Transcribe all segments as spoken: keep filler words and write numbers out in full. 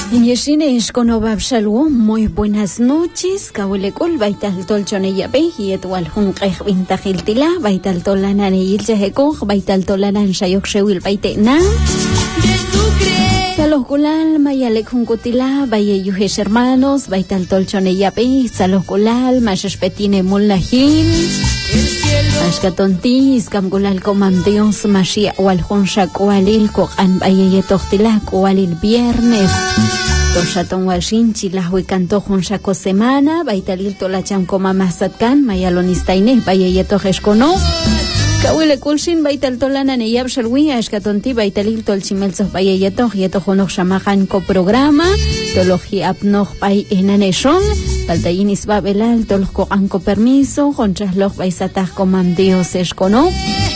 Yeshine Shkonobab Shalom, muy buenas noches. Kawilekul Baital Tolchonella Behi, Etwal Hunkeh Vintajiltila, Baital Tolanan Yilchehekoj, Baital Tolanan Shayok Shewil Baitena. Salos Gulal, Mayalek Hunkutila, Baye Yuhesh hermanos, Baital Tolchonella Behi, Salos Gulal, Mashespetine Mullahil. Ashkatonti, Iskamgulal Komam Dios, Mashia Walhonsha Kualil, Kokan Baye Tochtila, Kualil Viernes. Toshaton Washinchi, la Huicanto Honshaco Semana, Baitalil Tolacham Koma Masatkan, Mayalonistaine, Baye Tojescono. Kawile Kulshin, Baital Tolana Neyab Shalwi, Ashkatonti, Baitalil Tolchimelsos Baye Yeto, Yetohono Shamahan Co Programa, Tologi Apnoch Bay Enaneshon. Paltainis Babelal, Tolco Anco Permiso, Honchasloch Baisataj Comam Dios Escono.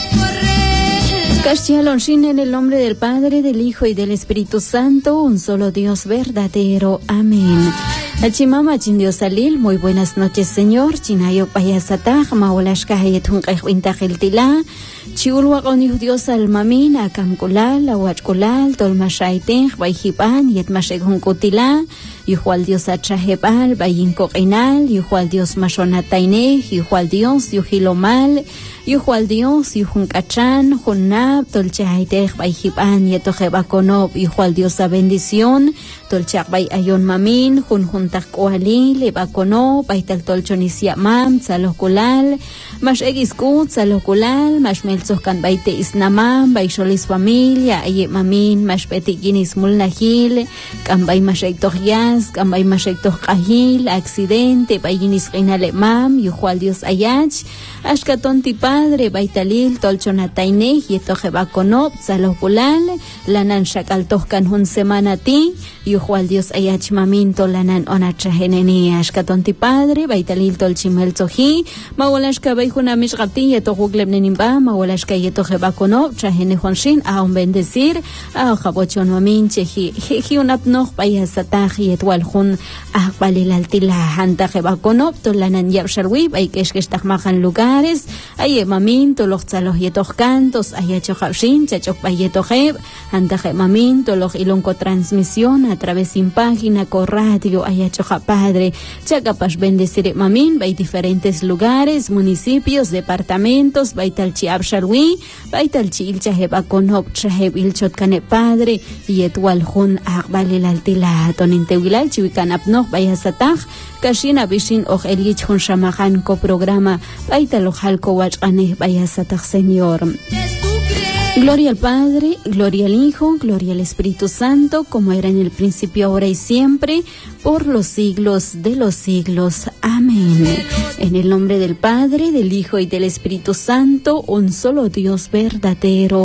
Cashialonshin en el nombre del Padre, del Hijo y del Espíritu Santo, un solo Dios verdadero. Amén. Achimama Chindiosalil, muy buenas noches, Señor. Chinayo Payasataj, Maulashkahayet Hunkahwintajiltila. Chiulwa Onih Dios Almamin, Akamkulal, Awachkulal, Tolmashaitej, Baijipan, Yetmashek Hunkutila. Yuhual Dios Achahebal, Bayinko Inal, Yuhual Dios Mashonataine, Yuhual Dios, Yuhilomal, Yuhual Dios, Yuhunkachan, Hunnab, Tolchaitej, Bayjipan, Yetojebakonob, Yuhual Dios a bendición, Tolchak Bay Ayon Mamin, Hun Juntak Koali, Lebakonob, Baital Tolchonisia Mam, Salokulal, Mash Egiskut, Salokulal, Mash Melzoskan Baite Isnamam, Baisholis Familia, Aye Mamin, Mash Petiginis Mulnahil, Kambay Mash Ektohyas, Kambay Mashektoh Kahil, accidente, Bayinis Reinale Mam, Yuhual Dios Ayach, Ashkatonti Padre, Baitalil, Tolchonataine, Yetojebakonob, Salokulal, Lanan Shakaltohkan Hun Semanati, Yuhual Dios Ayach Mamin, Tolanan Onachaheneni, Ashkatonti Padre, Baitalil Tolchimelzohi, Mawalashka Baihunamish Gati, Yetohuglebnenimba, Mawalashka Yetojebakonob, Chahene Honshin, a un bendecir, a Jabochon Mamin, Chehi, Hiunapnoch, Bayasatah, Walhun Ahbalil Altila Hantajebakonob, Tolanan Yabsharwi, Baikeshkestahmahan lugares, Aye Mamin, Tolochtaloh Yetoch Cantos, Ayachohavshin, Chachok Bayetoheb, Hantaje Mamin, Toloch Ilonco Transmisión a través sin página, con radio, Ayachoja Padre, Chacapash bendecir Mamin, Bay diferentes lugares, municipios, departamentos, Baitalchi Absharwi, Baitalchi Ilchajebakonob, Chaheb Ilchotkane Padre, Yetwalhun Ahbalil Altila, Tewilal Chiwikan Apnoch Bayasataj, Kashina Bishin och Elich Hun Shamahan Co Programa, Baitalojalco Wachane Bayasataj Señor. Gloria al Padre, gloria al Hijo, gloria al Espíritu Santo, como era en el principio, ahora y siempre, por los siglos de los siglos. Amén. En el nombre del Padre, del Hijo y del Espíritu Santo, un solo Dios verdadero.